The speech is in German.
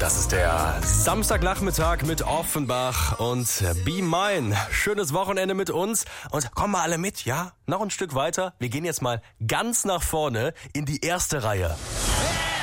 Das ist der Samstagnachmittag mit Offenbach und Be Mine. Schönes Wochenende mit uns und kommen mal alle mit, ja? Noch ein Stück weiter. Wir gehen jetzt mal ganz nach vorne in die erste Reihe.